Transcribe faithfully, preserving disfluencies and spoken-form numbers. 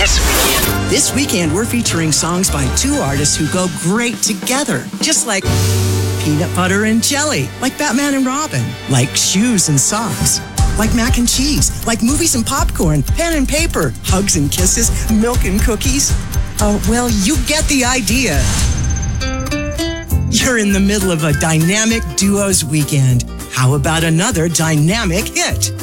This weekend. This weekend, we're featuring songs by two artists who go great together, just like peanut butter and jelly, like Batman and Robin, like shoes and socks, like mac and cheese, like movies and popcorn, pen and paper, hugs and kisses, milk and cookies. Oh, well, you get the idea. You're in the middle of a dynamic duos weekend. How about another dynamic hit?